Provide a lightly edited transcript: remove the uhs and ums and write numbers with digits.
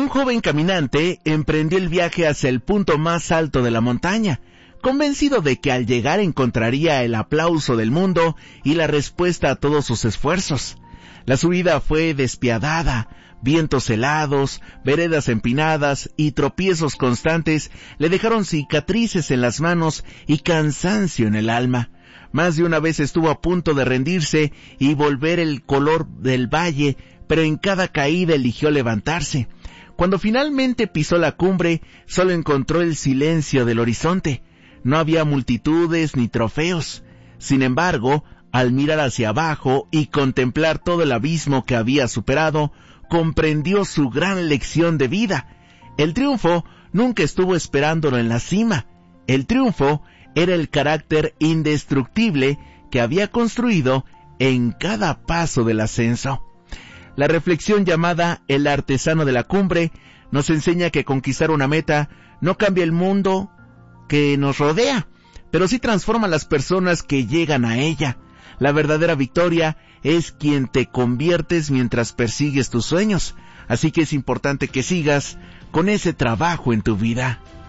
joven caminante emprendió el viaje hacia el punto más alto de la montaña, convencido de que al llegar encontraría el aplauso del mundo y la respuesta a todos sus esfuerzos. La subida fue despiadada. Vientos helados, veredas empinadas y tropiezos constantes le dejaron cicatrices en las manos y cansancio en el alma. Más de una vez estuvo a punto de rendirse y volver el color del valle, pero en cada caída eligió levantarse. Cuando finalmente pisó la cumbre, solo encontró el silencio del horizonte. No había multitudes ni trofeos. Sin embargo, al mirar hacia abajo y contemplar todo el abismo que había superado, comprendió su gran lección de vida. El triunfo nunca estuvo esperándolo en la cima. El triunfo era el carácter indestructible que había construido en cada paso del ascenso. La reflexión llamada El artesano de la cumbre nos enseña que conquistar una meta no cambia el mundo que nos rodea, pero sí transforma a las personas que llegan a ella. La verdadera victoria es quien te conviertes mientras persigues tus sueños. Así que es importante que sigas con ese trabajo en tu vida.